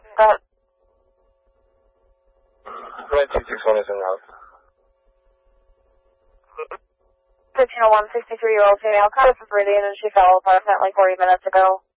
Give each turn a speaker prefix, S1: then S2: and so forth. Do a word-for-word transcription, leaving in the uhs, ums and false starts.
S1: Uh,
S2: nine two six one is in route.
S1: fifteen oh one, sixty-three-year-old female, caught up for breathing and she fell approximately forty minutes ago.